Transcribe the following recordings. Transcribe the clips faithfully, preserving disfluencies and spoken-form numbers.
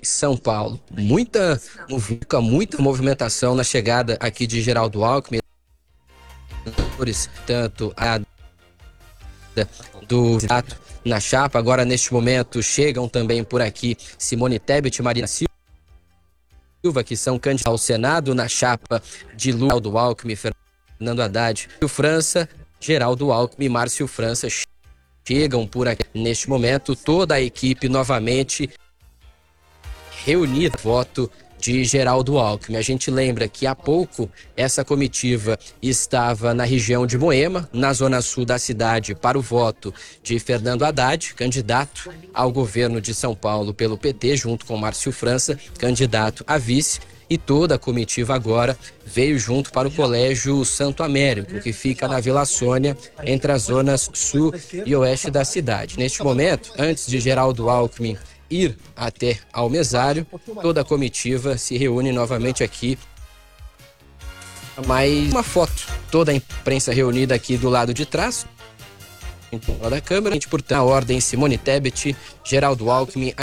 São Paulo. Muita, muita movimentação na chegada aqui de Geraldo Alckmin, tanto a do candidato na chapa. Agora, neste momento, chegam também por aqui Simone Tebet e Marina Silva, que são candidatos ao Senado na chapa de Lula, Geraldo Alckmin, Fernando Haddad e o França. Geraldo Alckmin e Márcio França chegam por aqui neste momento. Toda a equipe novamente reunida, voto de Geraldo Alckmin. A gente lembra que há pouco essa comitiva estava na região de Moema, na zona sul da cidade, para o voto de Fernando Haddad, candidato ao governo de São Paulo pelo P T, junto com Márcio França, candidato a vice. E toda a comitiva agora veio junto para o Colégio Santo Américo, que fica na Vila Sônia, entre as zonas sul e oeste da cidade. Neste momento, antes de Geraldo Alckmin ir até ao mesário, toda a comitiva se reúne novamente aqui. Mais uma foto, toda a imprensa reunida aqui do lado de trás, em torno da Câmara. Portanto, a ordem Simone Tebet, Geraldo Alckmin,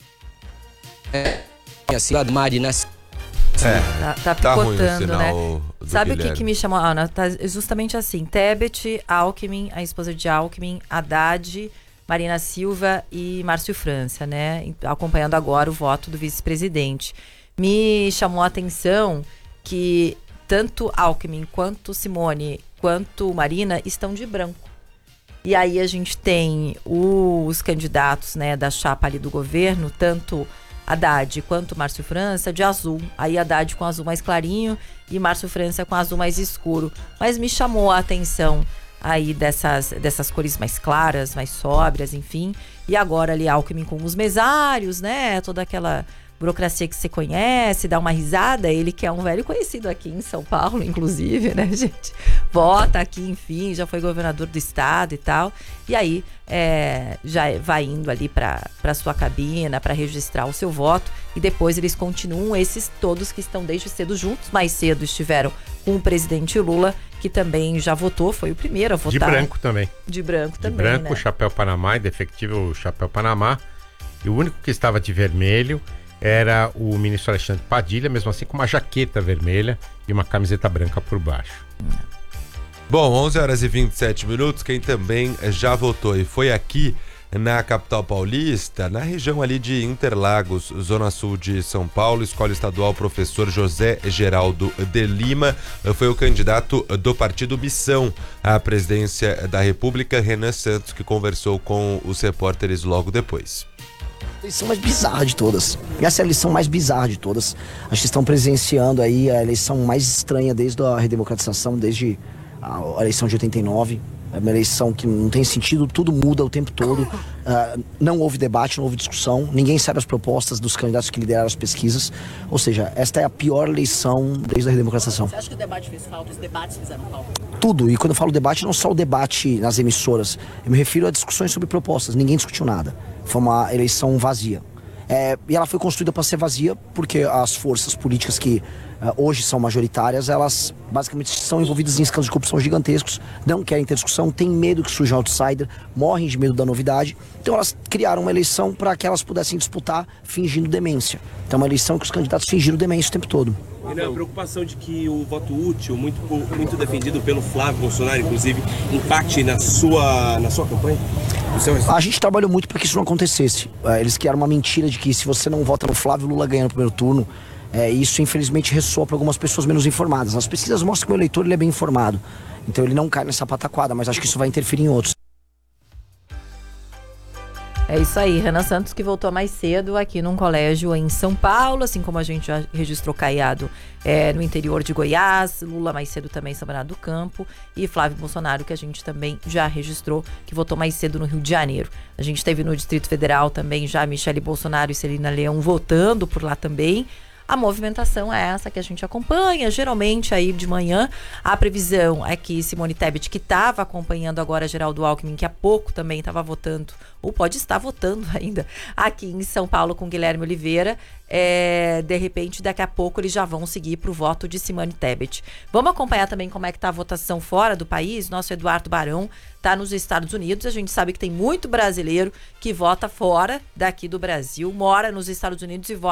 a Marina. É, tá, tá tá picotando, ruim o né? sinal do Sabe o que, Guilherme. que me chamou? Ana, tá justamente assim: Tebet, Alckmin, a esposa de Alckmin, Haddad, Marina Silva e Márcio França, né? Acompanhando agora o voto do vice-presidente. Me chamou a atenção que tanto Alckmin quanto Simone quanto Marina estão de branco. E aí a gente tem os candidatos, né, da chapa ali do governo, tanto Haddad quanto Márcio França, de azul. Aí Haddad com azul mais clarinho e Márcio França com azul mais escuro. Mas me chamou a atenção aí dessas, dessas cores mais claras, mais sóbrias, enfim. E agora ali Alckmin com os mesários, né? Toda aquela burocracia que você conhece, dá uma risada. Ele que é um velho conhecido aqui em São Paulo, inclusive, né, gente? Vota aqui, enfim, já foi governador do estado e tal. E aí é, já vai indo ali para para sua cabina para registrar o seu voto. E depois eles continuam, esses todos que estão desde cedo juntos. Mais cedo estiveram com o presidente Lula, que também já votou, foi o primeiro a votar. De branco também. De branco De também, branco, né? chapéu Panamá, indefectível chapéu Panamá. E o único que estava de vermelho era o ministro Alexandre Padilha, mesmo assim com uma jaqueta vermelha e uma camiseta branca por baixo. Bom, onze horas e vinte e sete minutos, quem também já votou e foi aqui na capital paulista, na região ali de Interlagos, zona sul de São Paulo, escola estadual professor José Geraldo de Lima, foi o candidato do partido Missão à presidência da República, Renan Santos, que conversou com os repórteres logo depois. A eleição mais bizarra de todas. Essa é a eleição mais bizarra de todas. Acho que estão presenciando aí a eleição mais estranha desde a redemocratização, desde a eleição de oitenta e nove. É uma eleição que não tem sentido, tudo muda o tempo todo. Uh, não houve debate, não houve discussão. Ninguém sabe as propostas dos candidatos que lideraram as pesquisas. Ou seja, esta é a pior eleição desde a redemocratização. Você acha que o debate fez falta? Os debates fizeram falta? Tudo. E quando eu falo debate, não só o debate nas emissoras. Eu me refiro a discussões sobre propostas. Ninguém discutiu nada. Foi uma eleição vazia. É, e ela foi construída para ser vazia porque as forças políticas que uh, hoje são majoritárias, elas basicamente são envolvidas em escândalos de corrupção gigantescos, não querem ter discussão, têm medo que surja um outsider, morrem de medo da novidade. Então elas criaram uma eleição para que elas pudessem disputar fingindo demência. Então uma eleição que os candidatos fingiram demência o tempo todo. E a preocupação de que o voto útil, muito, muito defendido pelo Flávio Bolsonaro, inclusive, impacte na sua, na sua campanha? A gente trabalhou muito para que isso não acontecesse. Eles criaram uma mentira de que se você não vota no Flávio, Lula ganha no primeiro turno. É, isso, infelizmente, ressoa para algumas pessoas menos informadas. As pesquisas mostram que o eleitor ele é bem informado. Então ele não cai nessa pataquada, mas acho que isso vai interferir em outros. É isso aí, Renan Santos, que voltou mais cedo aqui num colégio em São Paulo, assim como a gente já registrou Caiado é, no interior de Goiás, Lula mais cedo também em São Bernardo do Campo e Flávio Bolsonaro, que a gente também já registrou, que votou mais cedo no Rio de Janeiro. A gente teve no Distrito Federal também já Michele Bolsonaro e Celina Leão votando por lá também. A movimentação é essa que a gente acompanha, geralmente aí de manhã. A previsão é que Simone Tebet, que estava acompanhando agora Geraldo Alckmin, que há pouco também estava votando, ou pode estar votando ainda, aqui em São Paulo com Guilherme Oliveira, é, de repente daqui a pouco eles já vão seguir para o voto de Simone Tebet. Vamos acompanhar também como é que está a votação fora do país. Nosso Eduardo Barão está nos Estados Unidos. A gente sabe que tem muito brasileiro que vota fora daqui do Brasil, mora nos Estados Unidos e vota